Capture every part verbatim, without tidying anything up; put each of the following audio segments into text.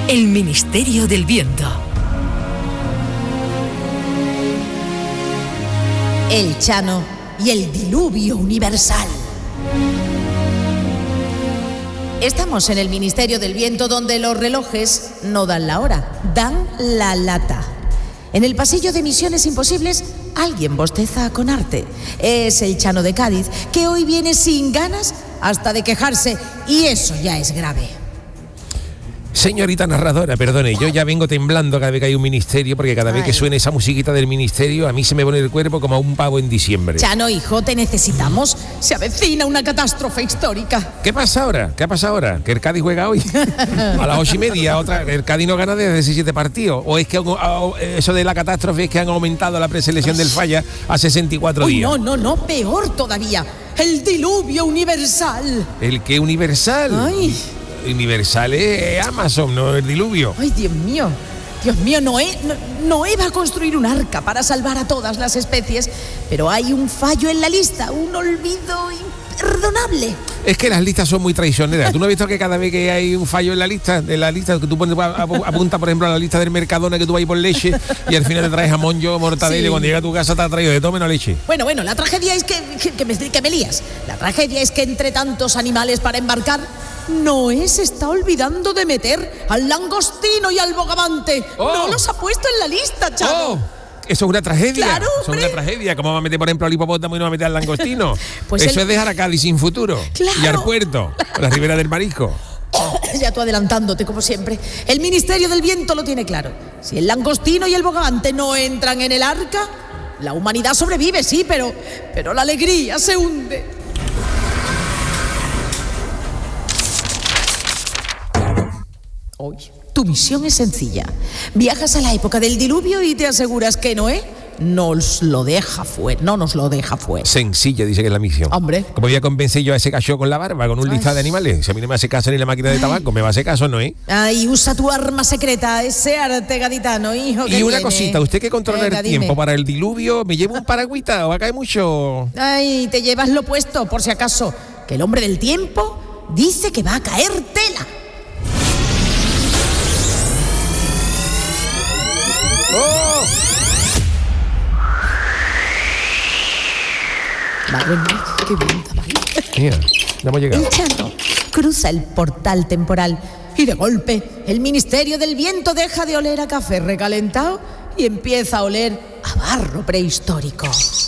El Ministerio del Viento. El Chano y el diluvio universal. Estamos en el Ministerio del Viento, donde los relojes no dan la hora, dan la lata. En el pasillo de Misiones Imposibles, alguien bosteza con arte. Es el Chano de Cádiz, que hoy viene sin ganas hasta de quejarse, y eso ya es grave. Señorita narradora, perdone, yo ya vengo temblando cada vez que hay un ministerio, porque cada vez Ay. que suene esa musiquita del ministerio, a mí se me pone el cuerpo como a un pavo en diciembre. Chano, hijo, te necesitamos. Se avecina una catástrofe histórica. ¿Qué pasa ahora? ¿Qué ha pasado ahora? ¿Que el Cádiz juega hoy? A las ocho y media, otra, el Cádiz no gana desde diecisiete partidos. ¿O es que eso de la catástrofe es que han aumentado la preselección del Falla a sesenta y cuatro Uy, días? no, no, no, peor todavía. El diluvio universal. ¿El qué universal? Ay. Universal es Amazon, no el diluvio. Ay, Dios mío. Dios mío, Noé, no, Noé va a construir un arca para salvar a todas las especies, pero hay un fallo en la lista, un olvido imperdonable. Es que las listas son muy traicioneras. ¿Tú no has visto que cada vez que hay un fallo en la lista, de la lista que tú pones, apunta, por ejemplo, a la lista del Mercadona, que tú vas a ir por leche y al final te traes jamón, yo, mortadela, sí. Y cuando llega a tu casa te ha traído de todo menos leche? Bueno, bueno, la tragedia es que, que, que, me, que me lías. La tragedia es que entre tantos animales para embarcar, Noé se está olvidando de meter al langostino y al bogavante. Oh. No los ha puesto en la lista, Chano. Oh. Eso es una tragedia. Claro, Eso es una tragedia. ¿Cómo va a meter, por ejemplo, al hipopótamo y no va a meter al langostino? Pues Eso el... es dejar a Cádiz sin futuro. Claro. Y al puerto, a la ribera del marisco. Ya tú adelantándote, como siempre. El Ministerio del Viento lo tiene claro. Si el langostino y el bogavante no entran en el arca, la humanidad sobrevive, sí, pero, pero la alegría se hunde. Hoy, tu misión es sencilla. Viajas a la época del diluvio y te aseguras que Noé nos lo deja fuera, no nos lo deja fuera. Sencilla, dice que es la misión. Hombre. ¿Cómo voy a convencer yo a ese cacho con la barba, con un listado de animales? Si a mí no me hace caso ni la máquina de tabaco, me va a hacer caso, ¿no? ¿Eh? Ay, usa tu arma secreta, ese arte gaditano, hijo. Y una viene. cosita, usted que controla Venga, el tiempo dime. Para el diluvio, ¿me lleva un paragüita o va a caer mucho? Ay, te llevas lo puesto, por si acaso, que el hombre del tiempo dice que va a caer tela. ¡Oh! Madre mía, qué bonita, María. Mira, ya hemos llegado. El Chano cruza el portal temporal y de golpe el Ministerio del Viento deja de oler a café recalentado y empieza a oler a barro prehistórico.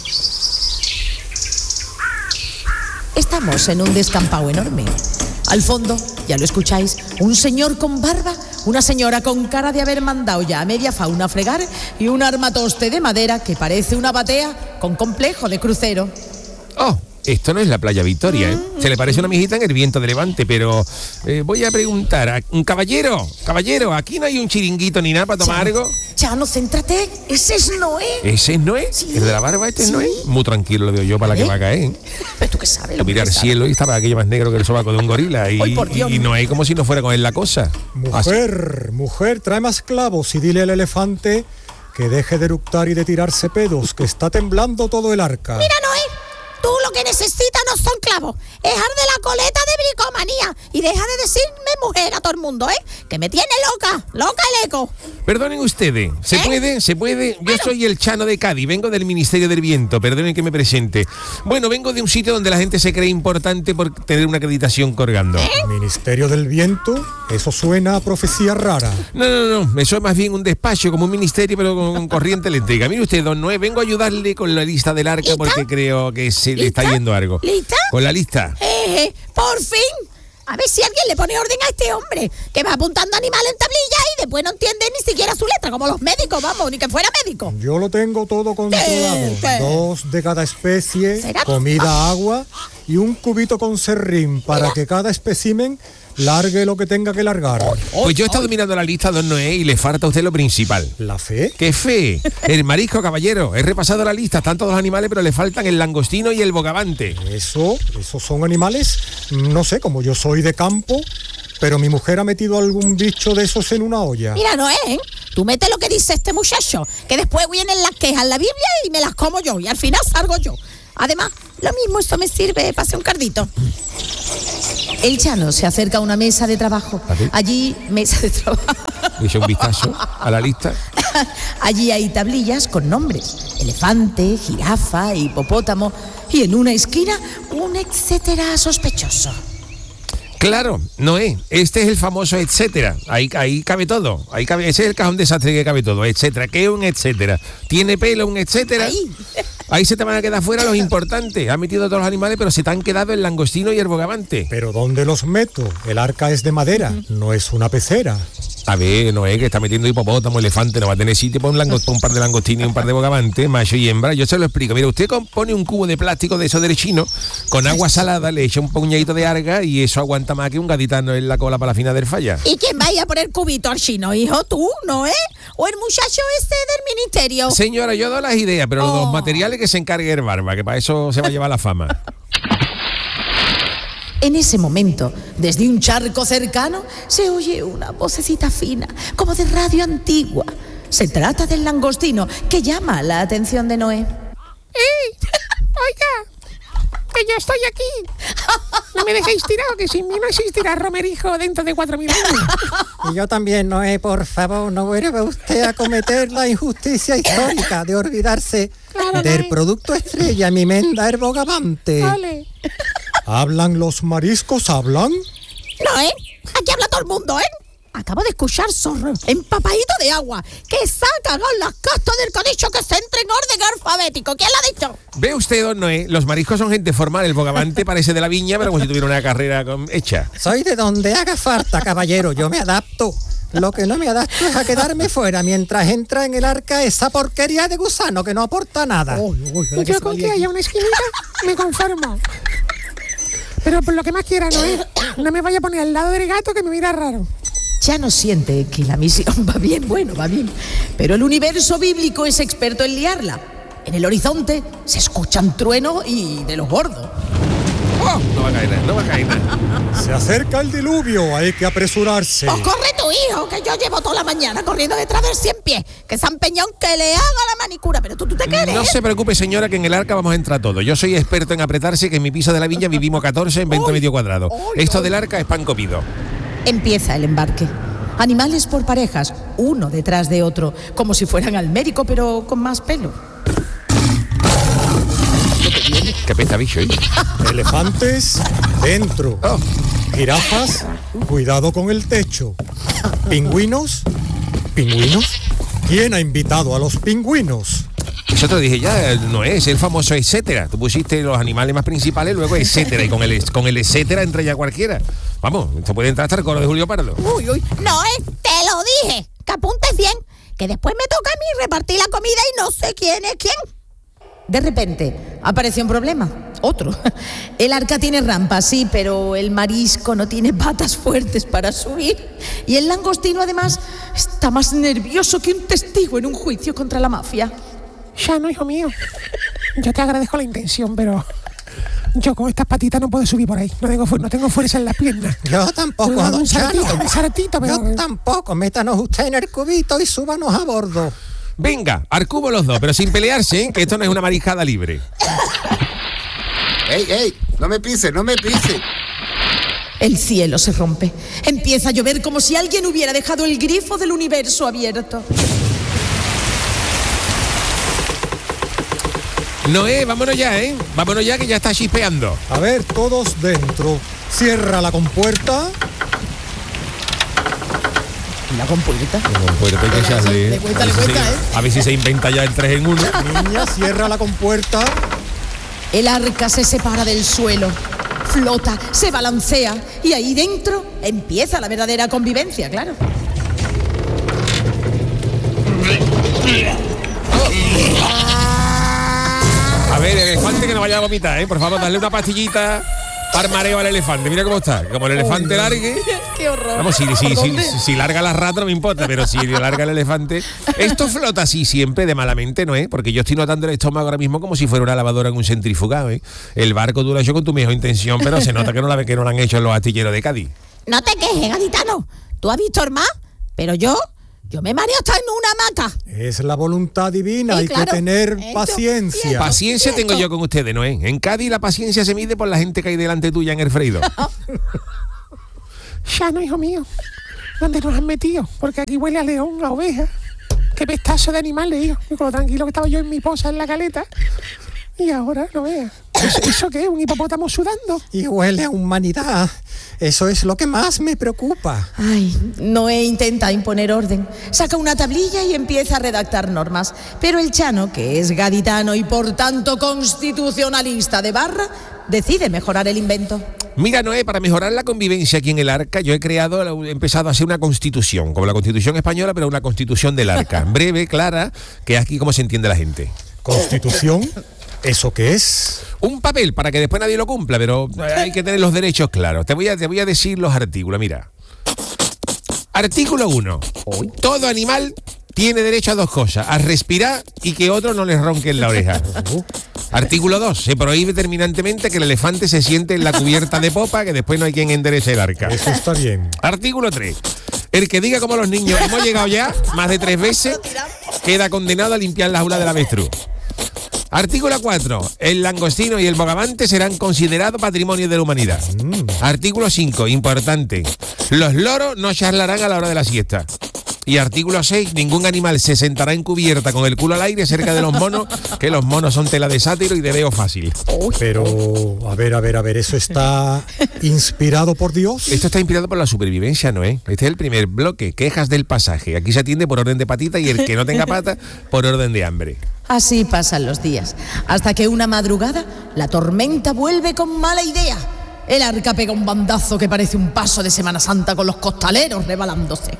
Estamos en un descampado enorme. Al fondo, ya lo escucháis, un señor con barba, una señora con cara de haber mandado ya a media fauna a fregar y un armatoste de madera que parece una batea con complejo de crucero. ¡Oh! Esto no es la playa Victoria, ¿eh? Se le parece una mijita en el viento de Levante, pero eh, voy a preguntar a un caballero, caballero, ¿aquí no hay un chiringuito ni nada para tomar Chano, algo? Chano, céntrate, ese es Noé. ¿Ese es Noé? Sí. ¿El de la barba este Sí. es Noé? Muy tranquilo lo veo yo para la ¿Eh? que va a caer. Pero tú qué sabes. Lo miré al cielo y estaba aquello más negro que el sobaco de un gorila. Y, Ay, por Dios. y Noé como si no fuera con él la cosa. Mujer, Así. mujer, trae más clavos y dile al elefante que deje de eructar y de tirarse pedos, que está temblando todo el arca. Mira, Noé, tú lo que necesitas no son clavos, es ar de la coleta de bricomanía y deja de decirme mujer a todo el mundo, ¿eh? Que me tiene loca, loca el eco. Perdonen ustedes, ¿se ¿Eh? puede? ¿Se puede? Yo bueno. soy el Chano de Cádiz, vengo del Ministerio del Viento, perdonen que me presente. Bueno, vengo de un sitio donde la gente se cree importante por tener una acreditación colgando. ¿Eh? ¿Ministerio del Viento? Eso suena a profecía rara. No, no, no, eso es más bien un despacho, como un ministerio, pero con corriente eléctrica. Mire usted, don Noé, vengo a ayudarle con la lista del arca. ¿Lista? Porque creo que se le está yendo algo. ¿Lista? Con la lista. Eh, eh, por fin. A ver si alguien le pone orden a este hombre, que va apuntando animales en tablilla y después no entiende ni siquiera su letra, como los médicos, vamos, ni que fuera médico. Yo lo tengo todo controlado. ¿Qué? ¿Qué? Dos de cada especie, ¿Será? comida, agua y un cubito con serrín para Mira. que cada espécimen largue lo que tenga que largar. Pues yo he estado mirando la lista, don Noé, y le falta a usted lo principal. ¿La fe? ¿Qué fe? El marisco, caballero. He repasado la lista, están todos los animales, pero le faltan el langostino y el bogavante. Eso, esos son animales, no sé, como yo soy de campo, pero mi mujer ha metido algún bicho de esos en una olla. Mira, Noé, ¿eh? Tú metes lo que dice este muchacho, que después vienen las quejas en la Biblia y me las como yo, y al final salgo yo. Además, lo mismo esto me sirve para hacer un cardito. El Chano se acerca a una mesa de trabajo. ¿Ah, sí? Allí, mesa de trabajo. Le echa un vistazo a la lista. Allí hay tablillas con nombres: elefante, jirafa, hipopótamo. Y en una esquina, un etcétera sospechoso. Claro, Noé, este es el famoso etcétera. Ahí, ahí cabe todo. Ahí cabe, ese es el cajón desastre que cabe todo. Etcétera. ¿Qué es un etcétera? ¿Tiene pelo un etcétera? Ahí. Ahí se te van a quedar fuera los importantes. Han metido todos los animales, pero se te han quedado el langostino y el bogavante. ¿Pero dónde los meto? El arca es de madera, no es una pecera. A ver, Noé, que está metiendo hipopótamo, elefante, no va a tener sitio para un, lango- para un par de langostinos y un par de bogavantes, macho y hembra. Yo se lo explico. Mira, usted pone un cubo de plástico de esos derechinos con agua salada, le echa un puñadito de alga y eso aguanta más que un gaditano en la cola para la fina del falla. ¿Y quién vaya a poner cubito al chino, hijo? ¿Tú, no eh? ¿O el muchacho ese del ministerio? Señora, yo doy las ideas, pero Oh. los materiales que se encargue el barba, que para eso se va a llevar la fama. En ese momento, desde un charco cercano, se oye una vocecita fina, como de radio antigua. Se trata del langostino, que llama la atención de Noé. ¡Ey! Oiga, que yo estoy aquí. No me dejéis tirado, que sin mí no existirá Romerijo dentro de cuatro mil años. Y yo también, Noé, por favor, no vuelva usted a cometer la injusticia histórica de olvidarse Claro, del Noé. producto estrella, mi menda, el bogavante. Vale. ¿Hablan los mariscos? ¿Hablan? No, ¿eh? Aquí habla todo el mundo, ¿eh? Acabo de escuchar zorro empapadito de agua que saca con las castas del codicho que se entre en orden alfabético. ¿Quién lo ha dicho? Ve usted, don Noé, los mariscos son gente formal, el bogavante parece de la viña, pero como si tuviera una carrera con- hecha. Soy de donde haga falta, caballero, yo me adapto. Lo que no me adapto es a quedarme fuera mientras entra en el arca esa porquería de gusano que no aporta nada. Y yo con que haya una esquinita me conformo. Pero por lo que más quiera, no es. No me vaya a poner al lado del gato que me mira raro. Chano siente que la misión va bien, bueno, va bien. Pero el universo bíblico es experto en liarla. En el horizonte se escuchan truenos y de los gordos. ¡Oh! No va a caer nada, no va a caer nada. Se acerca el diluvio, hay que apresurarse. Pues corre tu hijo, que yo llevo toda la mañana corriendo detrás del cien pies, que San Peñón que le haga la manicura, pero tú, tú te quedes. No se preocupe, señora, que en el arca vamos a entrar todos. Yo soy experto en apretarse, que en mi piso de la viña vivimos catorce en veinte metros cuadrados. Esto del arca es pan comido. Empieza el embarque. Animales por parejas, uno detrás de otro, como si fueran al médico, pero con más pelo. Qué pesta bicho, ¿eh? Elefantes, dentro. Oh. Jirafas, cuidado con el techo. Pingüinos, pingüinos. ¿Quién ha invitado a los pingüinos? Eso te lo dije ya, no es el famoso etcétera. Tú pusiste los animales más principales, luego etcétera. Y con el, con el etcétera entra ya cualquiera. Vamos, se puede entrar hasta el coro de Julio Pardo. Uy, uy, no, eh, te lo dije, que apuntes bien, que después me toca a mí repartir la comida y no sé quién es quién. De repente, apareció un problema. Otro. El arca tiene rampas, sí, pero el marisco no tiene patas fuertes para subir. Y el langostino, además, está más nervioso que un testigo en un juicio contra la mafia. Ya no, hijo mío. Yo te agradezco la intención, pero yo con estas patitas no puedo subir por ahí. No tengo, fu- no tengo fuerza en las piernas. Yo tampoco, Un don saltito, Chano. un saltito, pero... Yo tampoco, métanos usted en el cubito y súbanos a bordo. Venga, al cubo los dos, pero sin pelearse, ¿eh? Que esto no es una mariscada libre. ¡Ey, ey! No me pise, no me pise. El cielo se rompe. Empieza a llover como si alguien hubiera dejado el grifo del universo abierto. Noé, vámonos ya, ¿eh? Vámonos ya, que ya está chispeando. A ver, todos dentro. Cierra la compuerta. La compuerta. Pues después que se hace, ¿eh? Le cuenta, A ver le si cuenta, se- ¿eh? A ver si se inventa ya el tres en uno. Niña, cierra la compuerta. El arca se separa del suelo, flota, se balancea y ahí dentro empieza la verdadera convivencia, claro. A ver, el elefante que no vaya a vomitar, ¿eh? Por favor, dale una pastillita para el mareo al elefante. Mira cómo está. Como el elefante largue. ¡Qué horror! Vamos, si, si, ¿Por si, dónde? si larga la rata no me importa, pero si larga el elefante. Esto flota así siempre, de malamente, ¿no es? Porque yo estoy notando el estómago ahora mismo como si fuera una lavadora en un centrifugado, ¿eh? El barco tú lo has hecho con tu mejor intención, pero se nota que no la que no lo han hecho en los astilleros de Cádiz. No te quejes, gaditano, tú has visto el mar, pero yo Yo me mareo hasta en una hamaca. Es la voluntad divina, Sí, hay claro. que tener Esto, paciencia. Paciencia tengo yo con ustedes, ¿no? En Cádiz la paciencia se mide por la gente que hay delante tuya en el freído. Ya no, hijo mío. ¿Dónde nos han metido? Porque aquí huele a león, a oveja. Qué pestazo de animales, hijo. Y con lo tranquilo que estaba yo en mi posa en la caleta. Y ahora, no veas. ¿Eso, ¿Eso qué? ¿Un hipopótamo sudando? Y huele a humanidad. Eso es lo que más me preocupa. Ay, Noé intenta imponer orden. Saca una tablilla y empieza a redactar normas. Pero el Chano, que es gaditano y por tanto constitucionalista de barra, decide mejorar el invento. Mira, Noé, para mejorar la convivencia aquí en el Arca, yo he creado, he empezado a hacer una constitución, como la Constitución española, pero una constitución del Arca. Breve, clara, que es aquí como se entiende la gente. ¿Constitución? ¿Eso qué es? Un papel para que después nadie lo cumpla, pero hay que tener los derechos claros. Te voy a, te voy a decir los artículos, mira. Artículo uno. Todo animal tiene derecho a dos cosas, a respirar y que otro no le ronque en la oreja. Artículo dos. Se prohíbe terminantemente que el elefante se siente en la cubierta de popa, que después no hay quien enderece el arca. Eso está bien. Artículo tres. El que diga como los niños, hemos llegado ya más de tres veces, queda condenado a limpiar la jaula del avestruz. Artículo cuatro. El langostino y el bogavante serán considerados patrimonio de la humanidad. Mm. Artículo cinco. Importante. Los loros no charlarán a la hora de la siesta. Y artículo seis. Ningún animal se sentará en cubierta con el culo al aire cerca de los monos, que los monos son tela de sátiro y de veo fácil. Pero, a ver, a ver, a ver, ¿eso está inspirado por Dios? Esto está inspirado por la supervivencia, ¿no? ¿Eh? Este es el primer bloque, quejas del pasaje. Aquí se atiende por orden de patita y el que no tenga pata, por orden de hambre. Así pasan los días, hasta que una madrugada la tormenta vuelve con mala idea. El Arca pega un bandazo que parece un paso de Semana Santa con los costaleros rebalándose.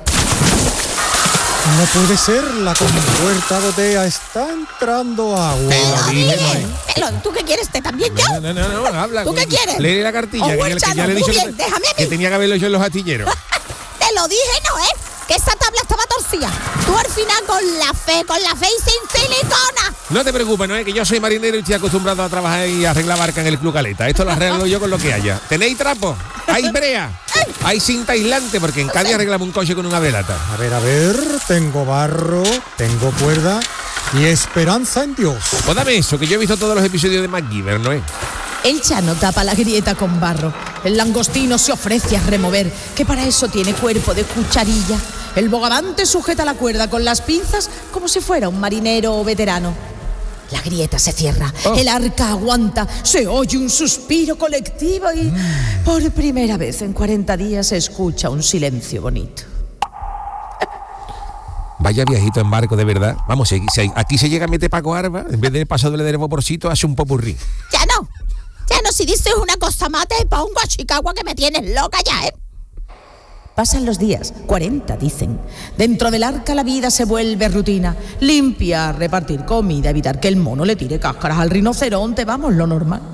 No puede ser, la compuerta gotea, está entrando agua. Te lo dije. Te lo- ¿Tú qué quieres? ¿Te también yo? No, no, no, no, habla. ¿Tú qué quieres? Lee la cartilla, Oh, que, bueno, que ya Chano, le he dicho muy que, bien, déjame a mí. que tenía que haberlo yo en los astilleros. Te lo dije, ¿no, eh? Que esa tabla estaba torcida. Tú al final con la fe, con la fe y sin silicona. No te preocupes, no es que yo soy marinero y estoy acostumbrado a trabajar y arreglar barca en el Club Caleta. Esto lo arreglo yo con lo que haya. ¿Tenéis trapo? ¿Hay brea? ¿Hay cinta aislante? Porque en Cádiz arreglamos un coche con una velata. A ver, a ver, tengo barro, tengo cuerda y esperanza en Dios. Pues dame eso, que yo he visto todos los episodios de MacGyver, ¿no es? El Chano tapa la grieta con barro. El langostino se ofrece a remover, que para eso tiene cuerpo de cucharilla. El bogavante sujeta la cuerda con las pinzas como si fuera un marinero veterano. La grieta se cierra, Oh. el arca aguanta, se oye un suspiro colectivo y Mm. por primera vez en cuarenta días se escucha un silencio bonito. Vaya viajito en barco, de verdad. Vamos, si, si aquí se llega a meter Paco Arba, en vez de pasadole del vaporcito, hace un popurrí. Ya no. Ya no, si dices una cosa más te pongo a Chicago que me tienes loca ya, ¿eh? Pasan los días, cuarenta dicen. Dentro del arca la vida se vuelve rutina. Limpiar, repartir comida, evitar que el mono le tire cáscaras al rinoceronte, vamos, lo normal.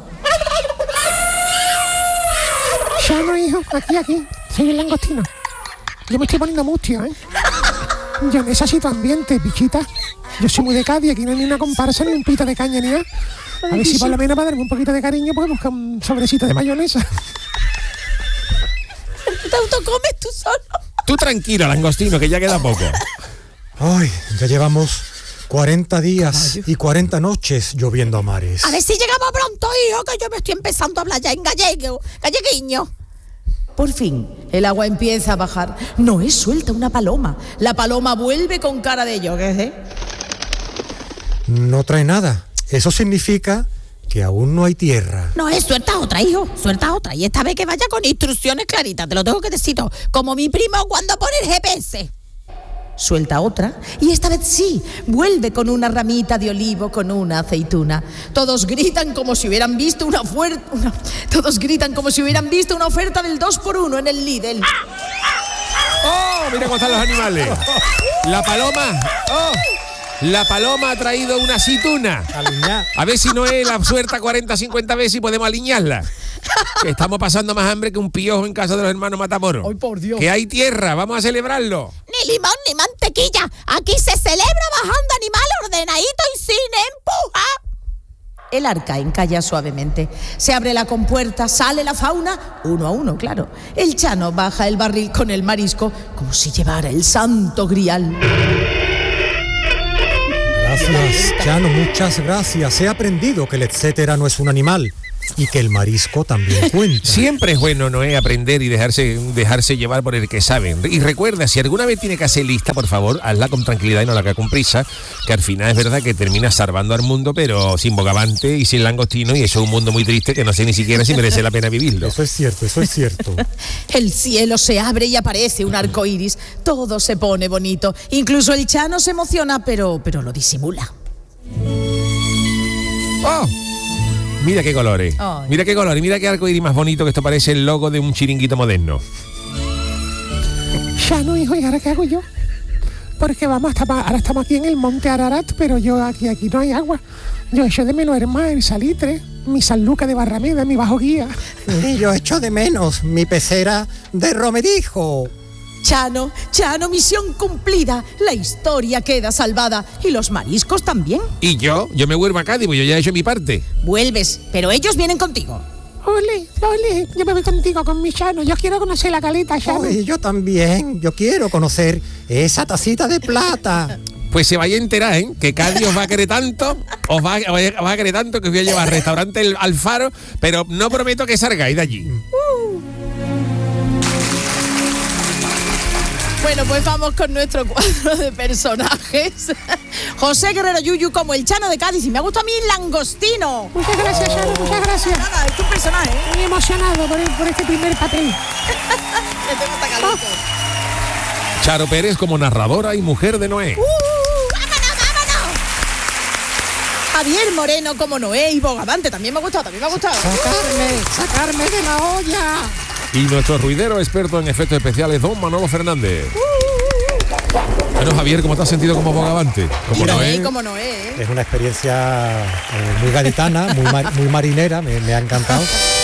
Ya no, hijo. Aquí, aquí. Soy el langostino. Yo me estoy poniendo mustio, ¿eh? Yo necesito ambiente, pichita. Yo soy muy de Cádiz, aquí no hay ni una comparsa, ni un pito de caña, ni nada. A ver si por lo menos para darme un poquito de cariño puedo buscar un sobrecito de mayonesa. Te autocomes tú solo. Tú tranquilo, langostino, que ya queda poco. Ay, ya llevamos cuarenta días y cuarenta noches lloviendo a mares. A ver si llegamos pronto, hijo, que yo me estoy empezando a hablar ya en gallego, galleguiño. Por fin, el agua empieza a bajar. Noé suelta una paloma. La paloma vuelve con cara de yo, ¿qué es? No trae nada. Eso significa que aún no hay tierra. No, es suelta otra, hijo, suelta otra. Y esta vez que vaya con instrucciones claritas, te lo tengo que decir todo. Como mi primo cuando pone el G P S. Suelta otra y esta vez sí, vuelve con una ramita de olivo, con una aceituna. Todos gritan como si hubieran visto una oferta, una... todos gritan como si hubieran visto una oferta del dos por uno en el Lidl. ¡Oh! Mira cómo están los animales. La paloma. ¡Oh! La paloma ha traído una aceituna. Aliñá. A ver si no es la suelta cuarenta, cincuenta veces y podemos alinearla. Que estamos pasando más hambre que un piojo en casa de los hermanos Matamoros. ¡Ay, por Dios! Que hay tierra, vamos a celebrarlo. Ni limón ni mantequilla. Aquí se celebra bajando animales ordenaditos y sin empujar. El arca encalla suavemente. Se abre la compuerta, sale la fauna, uno a uno, claro. El Chano baja el barril con el marisco como si llevara el santo grial. Gracias, Chano, muchas gracias. He aprendido que el etcétera no es un animal y que el marisco también cuenta. Siempre es bueno, Noé, aprender y dejarse dejarse llevar por el que saben. Y recuerda, si alguna vez tiene que hacer lista, por favor, hazla con tranquilidad y no la haga con prisa, que al final es verdad que terminas salvando al mundo, pero sin bogavante y sin langostino, y eso es un mundo muy triste que no sé ni siquiera si merece la pena vivirlo. Eso es cierto, eso es cierto. El cielo se abre y aparece un arco iris. Todo se pone bonito. Incluso el Chano se emociona, pero, pero lo disimula. ¡Oh! Mira qué colores, Ay. mira qué colores, mira qué arco iris más bonito, que esto parece el logo de un chiringuito moderno. Ya no, hijo, ¿y ahora qué hago yo? Porque vamos, estamos, ahora estamos aquí en el monte Ararat, pero yo aquí, aquí no hay agua. Yo echo de menos el mar, el salitre, mi Sanluca de Barrameda, mi bajo guía. Y yo echo de menos mi pecera de Romerijo. Chano, Chano, misión cumplida. La historia queda salvada. Y los mariscos también. Y yo, yo me vuelvo a Cádiz, pues yo ya he hecho mi parte. Vuelves, pero ellos vienen contigo. Ole, ole, yo me voy contigo con mi Chano. Yo quiero conocer la caleta, Chano. Oye, yo también, yo quiero conocer esa tacita de plata. Pues se vaya a enterar, ¿eh? Que Cádiz os va a querer tanto, os va, os va a querer tanto que os voy a llevar al restaurante El Alfaro, pero no prometo que salgáis de allí. Bueno, pues vamos con nuestro cuadro de personajes. José Guerrero Yuyu como el Chano de Cádiz. Y me ha gustado a mí Langostino. Muchas gracias, Chano, muchas gracias. Nada, es tu personaje, ¿eh? Muy emocionado por, el- por este primer papel. Que tengo hasta calito. Charo Pérez como narradora y mujer de Noé. ¡Uh! ¡Vámonos, vámonos! Javier Moreno como Noé y Bogavante. También me ha gustado, también me ha gustado. Sacarme, sacarme de la olla. Y nuestro ruidero experto en efectos especiales, don Manolo Fernández. Bueno, Javier, ¿cómo te has sentido como Bogavante? Como Mira, Noé. Noé como Noé, ¿eh? Es una experiencia eh, muy gaditana, muy, mar- muy marinera, me, me ha encantado.